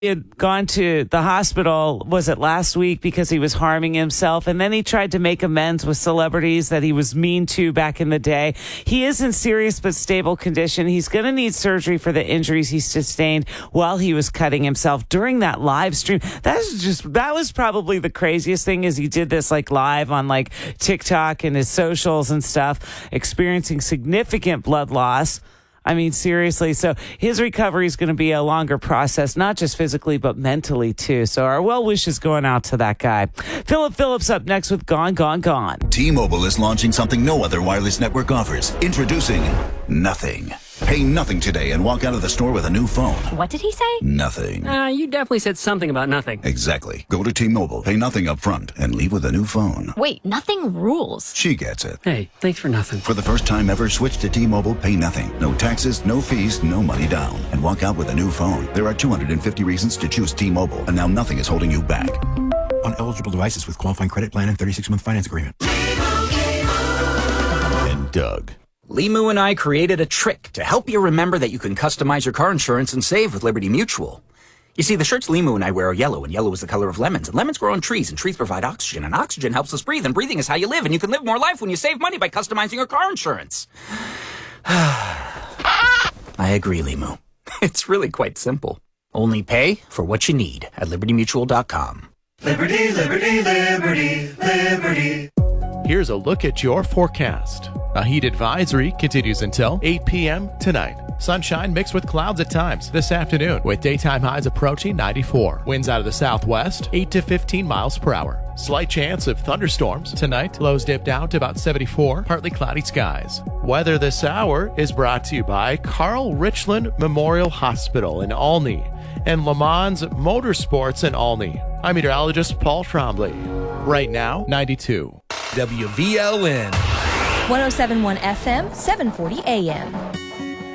He had gone to the hospital, was it last week, because he was harming himself. And then he tried to make amends with celebrities that he was mean to back in the day. He is in serious but stable condition. He's going to need surgery for the injuries he sustained while he was cutting himself during that live stream. That was probably the craziest thing, is he did this like live on like TikTok and his socials and stuff, experiencing significant blood loss. I mean, seriously. So his recovery is going to be a longer process, not just physically, but mentally, too. So our well wishes going out to that guy. Philip Phillips up next with Gone, Gone, Gone. T-Mobile is launching something no other wireless network offers. Introducing Nothing. Pay nothing today and walk out of the store with a new phone. What did he say? Nothing. You definitely said something about nothing. Exactly. Go to T-Mobile, pay nothing up front, and leave with a new phone. Wait, nothing rules. She gets it. Hey, thanks for nothing. For the first time ever, switch to T-Mobile, pay nothing. No taxes, no fees, no money down. And walk out with a new phone. There are 250 reasons to choose T-Mobile, and now nothing is holding you back. On eligible devices with qualifying credit plan and 36-month finance agreement. And Doug. Limu and I created a trick to help you remember that you can customize your car insurance and save with Liberty Mutual. You see, the shirts Limu and I wear are yellow, and yellow is the color of lemons, and lemons grow on trees, and trees provide oxygen, and oxygen helps us breathe, and breathing is how you live, and you can live more life when you save money by customizing your car insurance. I agree, Limu. It's really quite simple. Only pay for what you need at libertymutual.com. Liberty, liberty, liberty, liberty. Here's a look at your forecast. A heat advisory continues until 8 p.m. tonight. Sunshine mixed with clouds at times this afternoon, with daytime highs approaching 94. Winds out of the southwest, 8 to 15 miles per hour. Slight chance of thunderstorms tonight. Lows dip down to about 74. Partly cloudy skies. Weather this hour is brought to you by Carl Richland Memorial Hospital in Olney and Le Mans Motorsports in Olney. I'm meteorologist Paul Trombley. Right now, 92. WVLN. 107.1 FM, 740 AM.